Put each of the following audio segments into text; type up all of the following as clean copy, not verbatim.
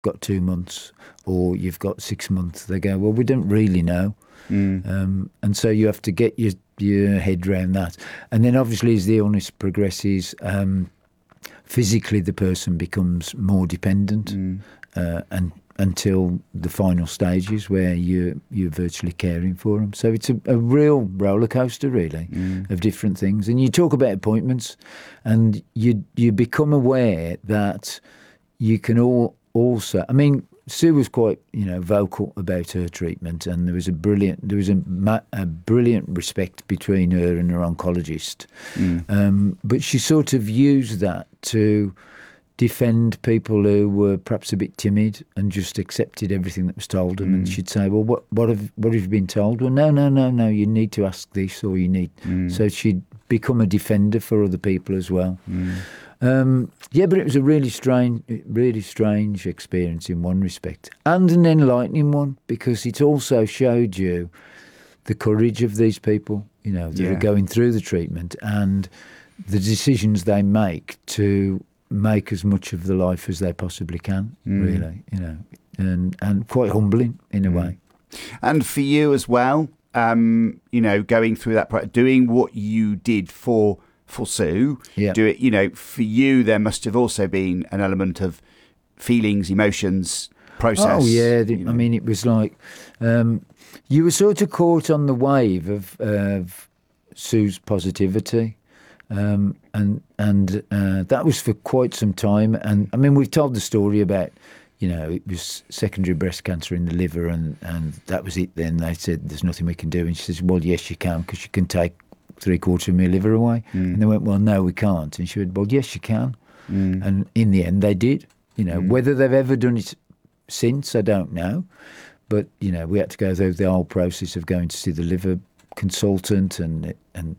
got 2 months or you've got 6 months. They go, well, we don't really know. And so you have to get your head around that. And then obviously as the illness progresses, physically the person becomes more dependent and until the final stages where you're virtually caring for them. So it's a real roller coaster, really, of different things. And you talk about appointments, and you become aware that you can also. I mean, Sue was quite vocal about her treatment, and there was a brilliant respect between her and her oncologist. But she sort of used that to defend people who were perhaps a bit timid and just accepted everything that was told them. And she'd say, well, what have you been told? Well, no, you need to ask this, or you need. So she'd become a defender for other people as well. But it was a really strange experience in one respect, and an enlightening one, because it also showed you the courage of these people, that are going through the treatment and the decisions they make to make as much of the life as they possibly can, really, and quite humbling in a way. And for you as well, going through that, doing what you did for Sue, for you, there must have also been an element of feelings, emotions, process. Oh, yeah. I mean, it was like you were sort of caught on the wave of Sue's positivity. And that was for quite some time. And I mean, we've told the story about, it was secondary breast cancer in the liver, and that was it then. They said, there's nothing we can do. And she says, well, yes, you can, because you can take 3/4 of my liver away. And they went, well, no, we can't. And she went, well, yes, you can. And in the end, they did. Whether they've ever done it since, I don't know. But, we had to go through the whole process of going to see the liver consultant, and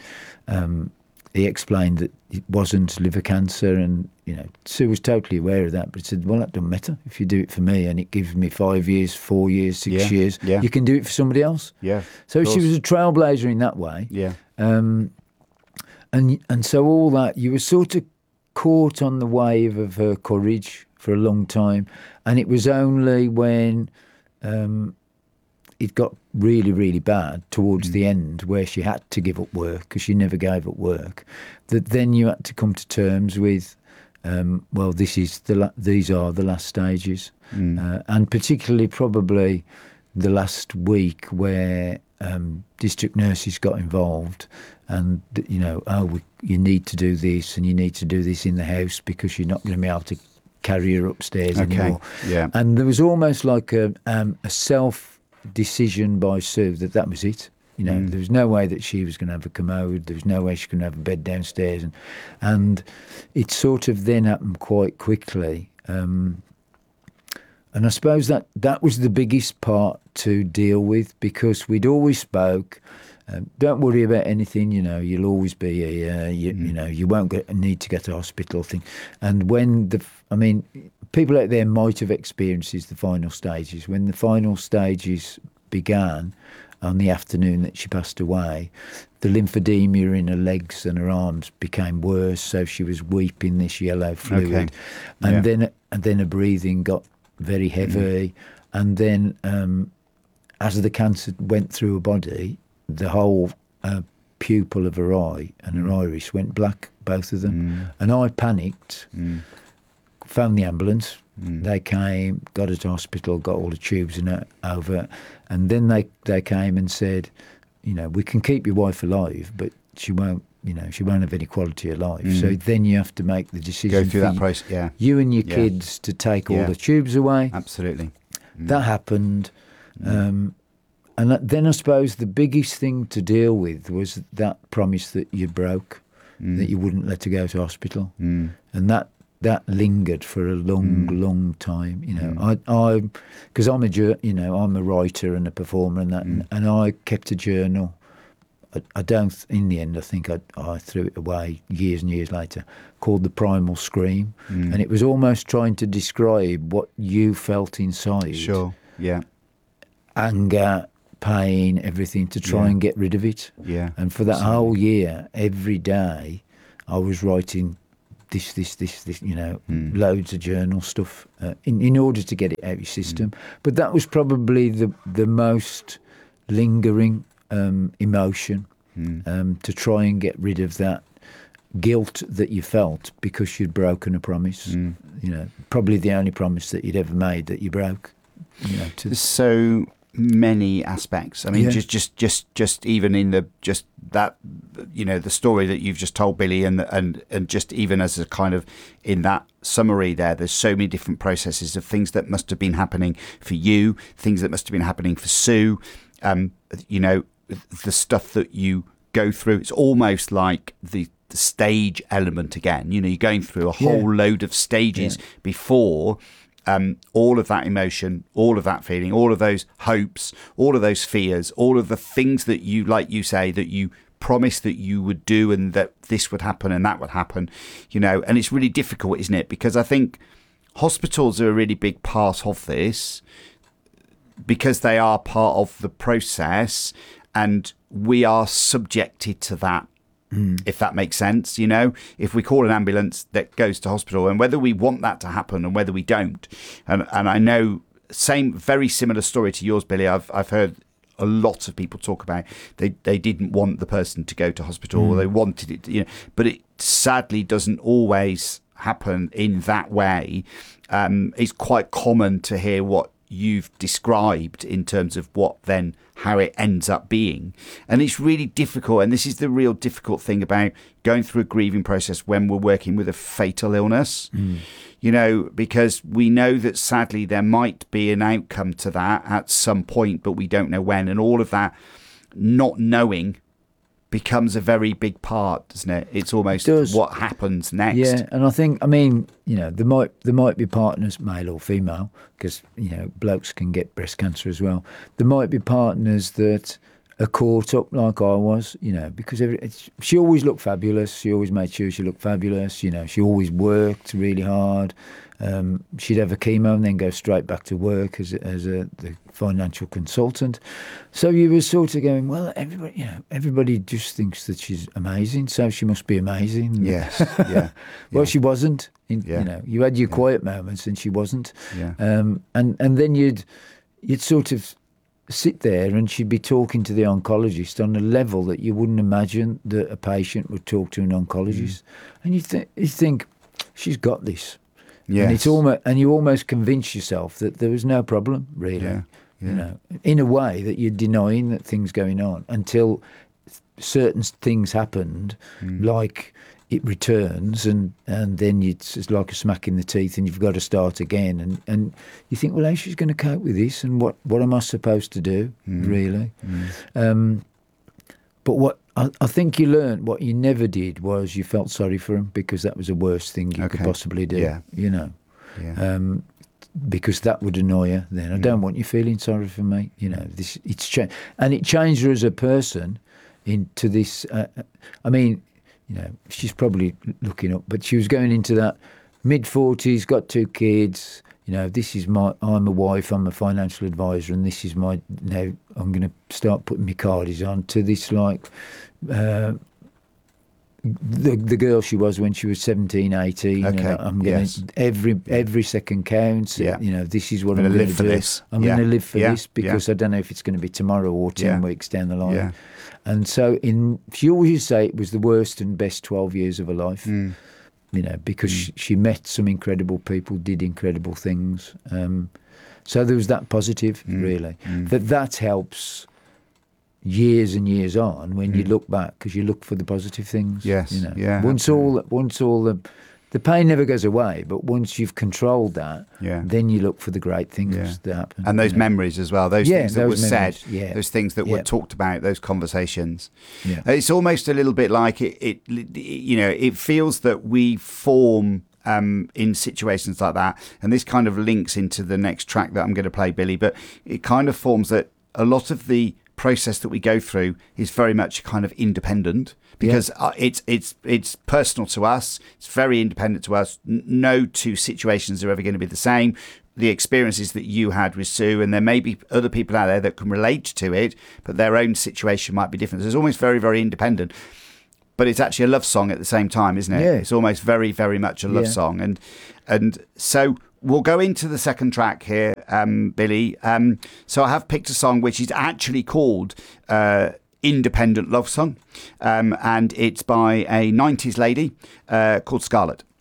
he explained that it wasn't liver cancer, and Sue was totally aware of that. But he said, well, that doesn't matter if you do it for me, and it gives me 5 years, 4 years, 6 years. Yeah. You can do it for somebody else. Yeah. So she was a trailblazer in that way. Yeah. And so all that, you were sort of caught on the wave of her courage for a long time, and it was only when it got really, really bad towards the end, where she had to give up work, because she never gave up work, that then you had to come to terms with, well, these are the last stages. And particularly probably the last week, where district nurses got involved, and, you need to do this, and you need to do this in the house, because you're not going to be able to carry her upstairs anymore. Yeah. And there was almost like a self-decision by Sue that was it. There was no way that she was going to have a commode. There was no way she was going to have a bed downstairs. And it sort of then happened quite quickly. And I suppose that was the biggest part to deal with, because we'd always spoke, don't worry about anything, you'll always be here, you won't need to go to hospital thing. And when people out there might have experienced the final stages. When the final stages began on the afternoon that she passed away, the lymphedema in her legs and her arms became worse, so she was weeping this yellow fluid. And then her breathing got very heavy. And then as the cancer went through her body, the whole pupil of her eye and her iris went black, both of them. And I panicked, phoned the ambulance. They came, got her to hospital, got all the tubes and over, and then they came and said, we can keep your wife alive, but she won't have any quality of life. So then you have to make the decision. Go through that process, you and your kids to take all the tubes away. Absolutely. That happened. And then I suppose the biggest thing to deal with was that promise that you broke, that you wouldn't let her go to hospital. And that lingered for a long time. I because I'm a writer and a performer and that, and I kept a journal. I don't. In the end, I think I threw it away years and years later. Called The Primal Scream, and it was almost trying to describe what you felt inside. Sure. Yeah. Anger, pain, everything, to try and get rid of it. Yeah. And for that whole year, every day, I was writing this, loads of journal stuff in order to get it out of your system. But that was probably the most lingering emotion, to try and get rid of that guilt that you felt because you'd broken a promise. Probably the only promise that you'd ever made that you broke. There's so many aspects. I mean, just even in the the story that you've just told, Billy, and just even as a kind of in that summary there's so many different processes of things that must have been happening for you, things that must have been happening for Sue. The stuff that you go through. It's almost like the stage element again. You're going through a whole load of stages before. All of that emotion, all of that feeling, all of those hopes, all of those fears, all of the things that you, like you say, that you promised that you would do and that this would happen and that would happen, and it's really difficult, isn't it? Because I think hospitals are a really big part of this because they are part of the process and we are subjected to that. If that makes sense, if we call an ambulance that goes to hospital and whether we want that to happen and whether we don't. And I know very similar story to yours, Billy. I've heard a lot of people talk about they didn't want the person to go to hospital or they wanted it, but it sadly doesn't always happen in that way. It's quite common to hear what you've described in terms of how it ends up being, and it's really difficult, and this is the real difficult thing about going through a grieving process when we're working with a fatal illness, because we know that sadly there might be an outcome to that at some point, but we don't know when, and all of that not knowing becomes a very big part, doesn't it? It's almost what happens next. Yeah, and I think, there might be partners, male or female, because blokes can get breast cancer as well. There might be partners that are caught up like I was, because she always looked fabulous. She always made sure she looked fabulous. She always worked really hard. She'd have a chemo and then go straight back to work as the financial consultant. So you were sort of going, well, everybody just thinks that she's amazing, so she must be amazing. Yes, yeah. Well, she wasn't. You had your quiet moments and she wasn't. Yeah. And then you'd sort of sit there and she'd be talking to the oncologist on a level that you wouldn't imagine that a patient would talk to an oncologist. And you think she's got this. Yes. And you almost convince yourself that there was no problem, really. Yeah. In a way that you're denying that things going on until certain things happened, like it returns, and then it's like a smack in the teeth, and you've got to start again. And you think, well, how's she going to cope with this, and what am I supposed to do, really? But what I think you learned, what you never did, was you felt sorry for him, because that was the worst thing you could possibly do. Yeah. Because that would annoy her. Then I don't want you feeling sorry for me. It's changed, and it changed her as a person into this. She's probably looking up, but she was going into that mid-40s, got 2 kids. This is I'm a wife, I'm a financial advisor, and this is I'm going to start putting my cardies on, to this the girl she was when she was 17, 18. Okay. I'm going to, every second counts. Yeah. This is what I'm going to do. This. I'm going to live for this, because I don't know if it's going to be tomorrow or 10 weeks down the line. Yeah. And so she always say it was the worst and best 12 years of her life. Because she met some incredible people, did incredible things. So there was that positive, really. That helps years and years on when you look back, because you look for the positive things. Yes, Once all the pain never goes away, but once you've controlled that, then you look for the great things that happen. And those memories as well, those things that were said, yeah. those things that were talked about, those conversations. Yeah. It's almost a little bit like it feels that we form in situations like that, and this kind of links into the next track that I'm going to play, Billy, but it kind of forms that a lot of the process that we go through is very much kind of independent, because it's personal to us. It's very independent to us. No two situations are ever going to be the same. The experiences that you had with Sue, and there may be other people out there that can relate to it, but their own situation might be different. So it's almost very, very independent. but it's actually a love song at the same time, isn't it? Yeah. It's almost very, very much a love song. And so we'll go into the second track here, Billy. So I have picked a song which is actually called Independent Love Song, and it's by a 90s lady called Scarlett.